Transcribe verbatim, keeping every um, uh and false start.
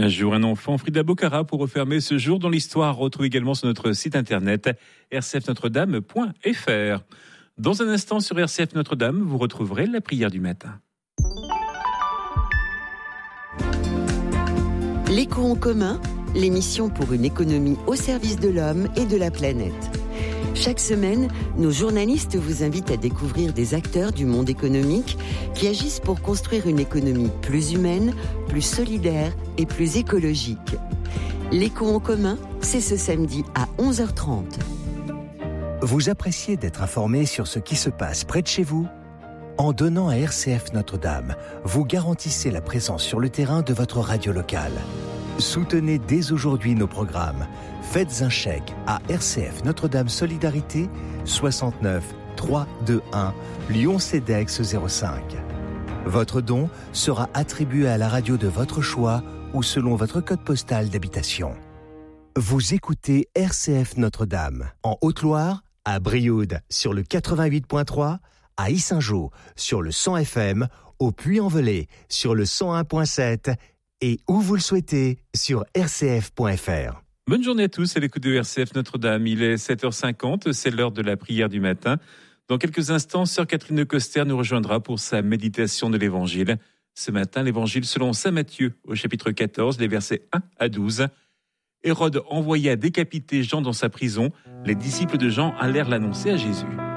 Un jour, un enfant, Frida Bocara, pour refermer ce jour dans l'histoire. Retrouve également sur notre site internet r c f notre dame point f r. Dans un instant sur R C F Notre-Dame, vous retrouverez la prière du matin. L'écho en commun, l'émission pour une économie au service de l'homme et de la planète. Chaque semaine, nos journalistes vous invitent à découvrir des acteurs du monde économique qui agissent pour construire une économie plus humaine, plus solidaire et plus écologique. L'écho en commun, c'est ce samedi à onze heures trente. Vous appréciez d'être informé sur ce qui se passe près de chez vous ? En donnant à R C F Notre-Dame, vous garantissez la présence sur le terrain de votre radio locale. Soutenez dès aujourd'hui nos programmes. Faites un chèque à R C F Notre-Dame Solidarité soixante-neuf trois cent vingt-et-un Lyon Cedex zéro cinq. Votre don sera attribué à la radio de votre choix ou selon votre code postal d'habitation. Vous écoutez R C F Notre-Dame en Haute-Loire, à Brioude sur le quatre-vingt-huit point trois, à Yssingeaux sur le cent F M, au Puy-en-Velay sur le cent un point sept et où vous le souhaitez sur r c f point f r. Bonne journée à tous à l'écoute de R C F Notre-Dame. Il est sept heures cinquante, c'est l'heure de la prière du matin. Dans quelques instants, sœur Catherine Coster nous rejoindra pour sa méditation de l'Évangile. Ce matin, l'Évangile selon saint Matthieu, au chapitre quatorze, les versets un à douze. Hérode envoya décapiter Jean dans sa prison. Les disciples de Jean allèrent l'annoncer à Jésus.